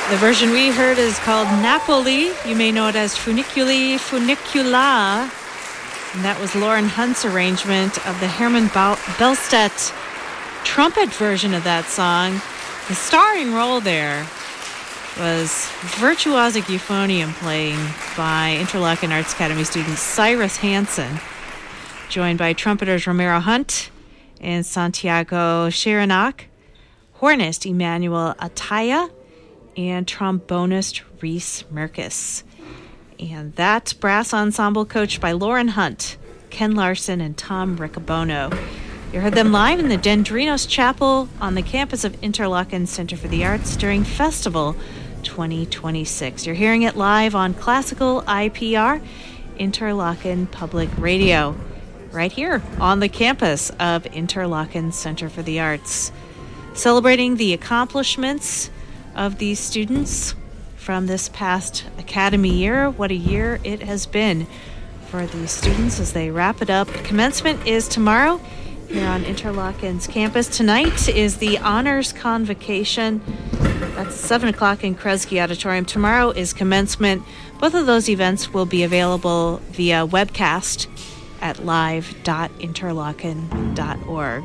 The version we heard is called Napoli. You may know it as Funiculi Funicula. And that was Lauren Hunt's arrangement of the Herman Bellstedt trumpet version of that song. The starring role there was virtuosic euphonium playing by Interlochen Arts Academy student Cyrus Hansen, joined by trumpeters Romero Hunt and Santiago Chirinac, hornist Emmanuel Ataya, and trombonist Reese Merkis. And that brass ensemble coached by Lauren Hunt, Ken Larson, and Tom Riccobono. You heard them live in the Dendrinos Chapel on the campus of Interlochen Center for the Arts during Festival 2026. You're hearing it live on Classical IPR, Interlochen Public Radio, right here on the campus of Interlochen Center for the Arts. Celebrating the accomplishments of these students from this past academy year. What a year it has been for these students as they wrap it up. Commencement is tomorrow here on Interlochen's campus. Tonight is the Honors Convocation. That's 7 o'clock in Kresge Auditorium. Tomorrow is commencement. Both of those events will be available via webcast at live.interlochen.org.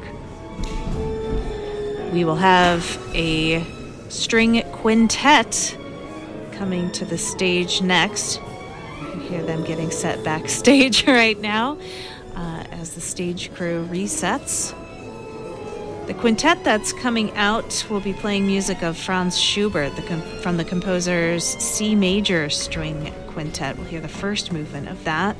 We will have a string quintet coming to the stage next. You can hear them getting set backstage right now as the stage crew resets. The quintet that's coming out will be playing music of Franz Schubert from the composer's C major string quintet. We'll hear the first movement of that.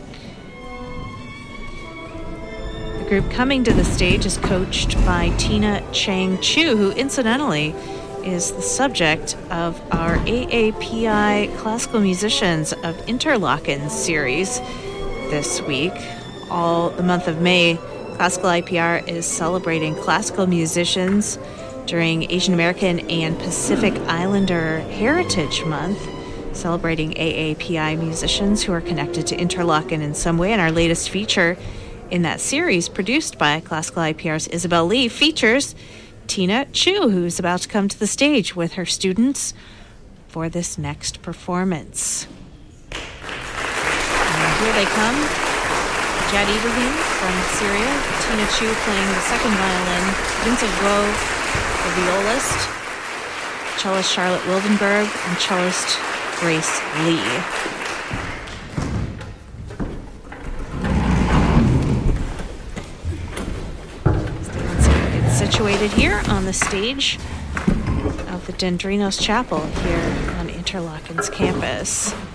The group coming to the stage is coached by Tina Chang Chu, who incidentally is the subject of our AAPI Classical Musicians of Interlochen series this week. All the month of May, Classical IPR is celebrating classical musicians during Asian American and Pacific Islander Heritage Month, celebrating AAPI musicians who are connected to Interlochen in some way. And our latest feature in that series, produced by Classical IPR's Isabel Lee, features Tina Chu, who's about to come to the stage with her students for this next performance. And here they come. Jad Ibrahim from Syria, Tina Chu playing the second violin, Vincent Guo, the violist, cellist Charlotte Wildenberg, and cellist Grace Lee. Situated here on the stage of the Dendrinos Chapel here on Interlochen's campus.